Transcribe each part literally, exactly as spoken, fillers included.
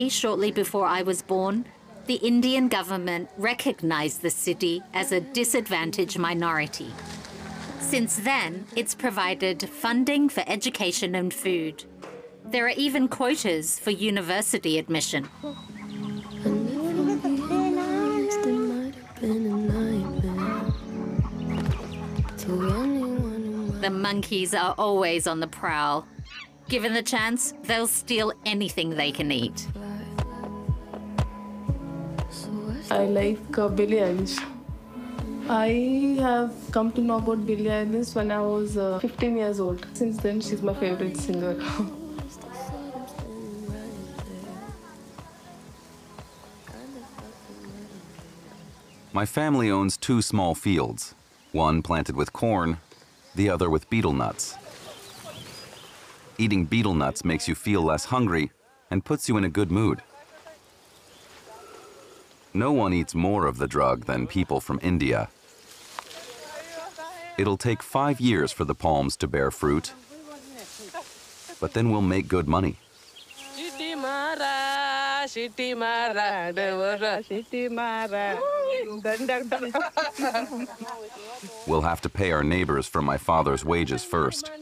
Shortly before I was born, the Indian government recognized the city as a disadvantaged minority. Since then, it's provided funding for education and food. There are even quotas for university admission. The monkeys are always on the prowl. Given the chance, they'll steal anything they can eat. I like uh, Billie Eilish. I have come to know about Billie Eilish when I was uh, fifteen years old. Since then, she's my favorite singer. My family owns two small fields, one planted with corn, the other with betel nuts. Eating betel nuts makes you feel less hungry and puts you in a good mood. No one eats more of the drug than people from India. It'll take five years for the palms to bear fruit, but then we'll make good money. We'll have to pay our neighbors for my father's wages first.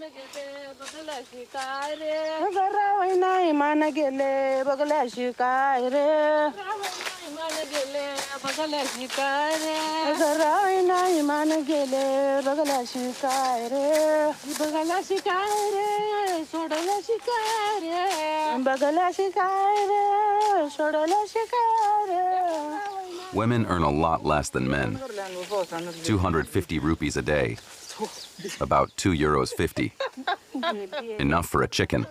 Women earn a lot less than men, two hundred fifty rupees a day, about two euros fifty. Enough for a chicken.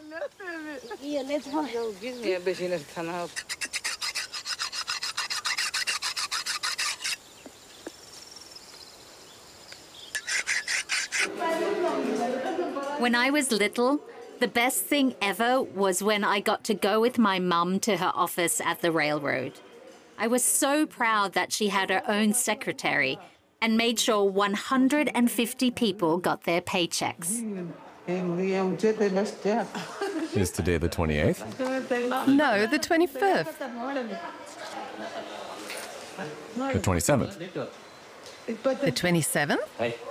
When I was little, the best thing ever was when I got to go with my mum to her office at the railroad. I was so proud that she had her own secretary and made sure one hundred fifty people got their paychecks. Is today the twenty-eighth? No, the twenty-fifth. The twenty-seventh? The twenty-seventh?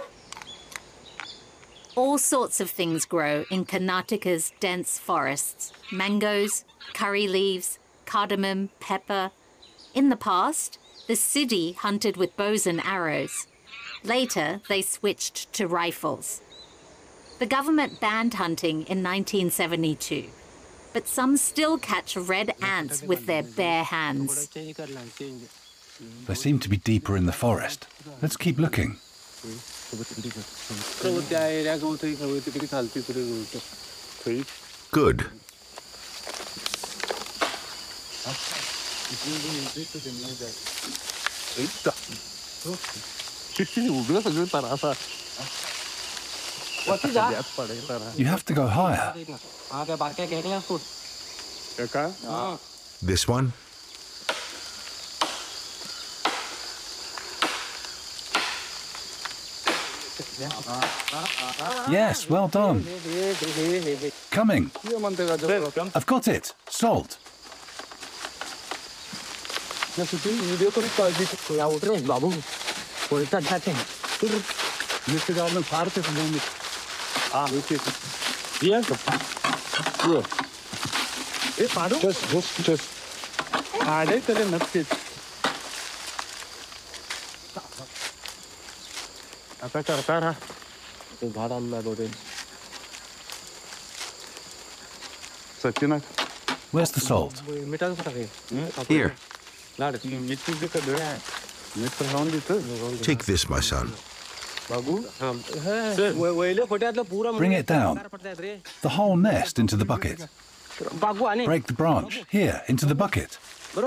All sorts of things grow in Karnataka's dense forests. Mangoes, curry leaves, cardamom, pepper. In the past, the Siddhi hunted with bows and arrows. Later, they switched to rifles. The government banned hunting in nineteen seventy-two, but some still catch red ants with their bare hands. They seem to be deeper in the forest. Let's keep looking. Good. You have to go higher. This one? Yes, well done. Coming. I've got it. Salt. Just, just, just. Where's the salt? Here. Take this, my son. Bring it down. The whole nest into the bucket. Break the branch. Here, into the bucket.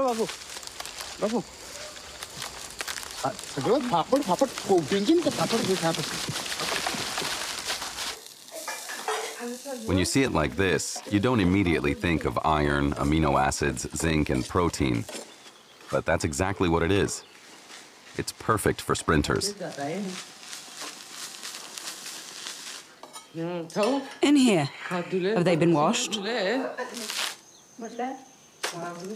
When you see it like this, you don't immediately think of iron, amino acids, zinc, and protein. But that's exactly what it is. It's perfect for sprinters. In here. Have they been washed?